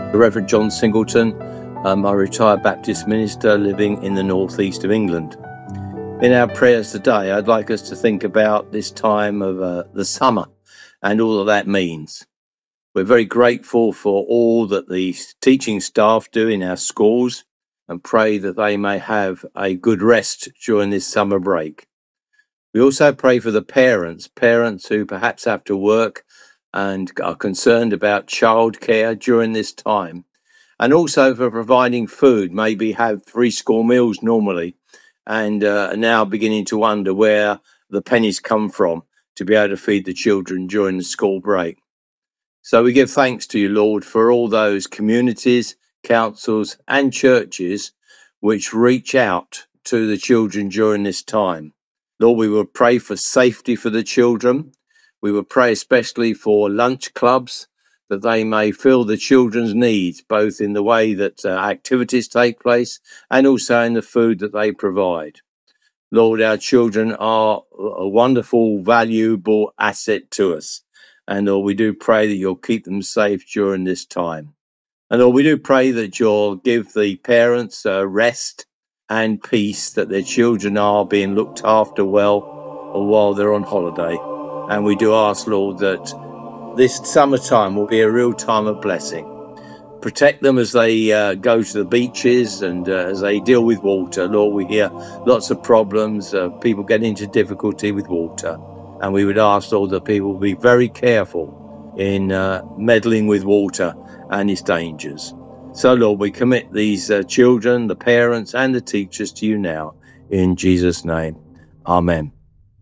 The Reverend John Singleton. I'm a retired Baptist minister living in the northeast of England. In our prayers today, I'd like us to think about this time of the summer and all that means. We're very grateful for all that the teaching staff do in our schools and pray that they may have a good rest during this summer break. We also pray for the parents who perhaps have to work and are concerned about childcare during this time, and also for providing food, maybe have 3 school meals normally, and are now beginning to wonder where the pennies come from to be able to feed the children during the school break. So we give thanks to you, Lord, for all those communities, councils and churches which reach out to the children during this time. Lord, we will pray for safety for the children. We will pray especially for lunch clubs, that they may fill the children's needs, both in the way that activities take place and also in the food that they provide. Lord, our children are a wonderful, valuable asset to us. And Lord, we do pray that you'll keep them safe during this time. And Lord, we do pray that you'll give the parents rest and peace, that their children are being looked after well while they're on holiday. And we do ask, Lord, that this summertime will be a real time of blessing. Protect them as they go to the beaches and as they deal with water. Lord, we hear lots of problems, people get into difficulty with water. And we would ask, Lord, that people will be very careful in meddling with water and its dangers. So, Lord, we commit these children, the parents and the teachers to you now, in Jesus' name. Amen.